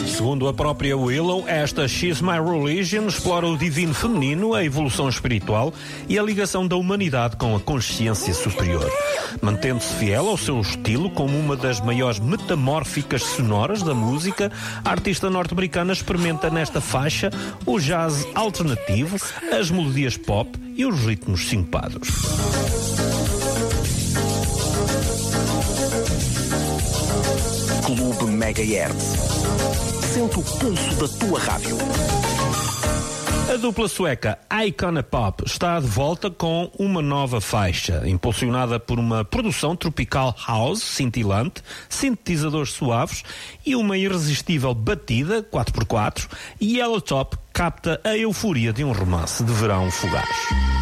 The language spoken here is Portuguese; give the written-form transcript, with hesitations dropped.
Segundo a própria Willow, esta She's My Religion explora o divino feminino, a evolução espiritual e a ligação da humanidade com a consciência superior. Mantendo-se fiel ao seu estilo como uma das maiores metamórficas sonoras da música, a artista norte-americana experimenta nesta faixa o jazz alternativo, as melodias pop e os ritmos sincopados. Clube Megahertz. Sente o pulso da tua rádio. A dupla sueca Iconopop está de volta com uma nova faixa, impulsionada por uma produção tropical house cintilante, sintetizadores suaves e uma irresistível batida 4x4. Yellow Top capta a euforia de um romance de verão fugaz.